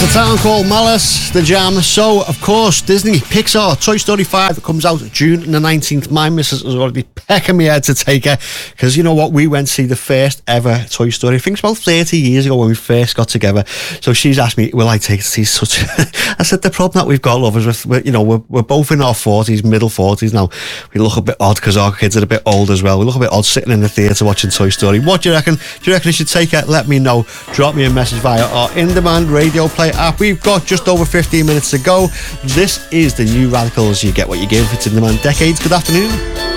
Town called Malice, The Jam. So, of course, Disney, Pixar, Toy Story 5 that comes out June the 19th. My missus has already pecking me head to take her because you know what? We went to see the first ever Toy Story. I think it's about 30 years ago when we first got together. So she's asked me, will I take her to see such... I said, the problem that we've got, love, is we're both in our 40s, middle 40s now. We look a bit odd because our kids are a bit old as well. We look a bit odd sitting in the theatre watching Toy Story. What do you reckon? Do you reckon I should take her? Let me know. Drop me a message via our in-demand radio play app. We've got just over 15 minutes to go. This is the New Radicals. You get what you give. It's in demand decades. Good afternoon.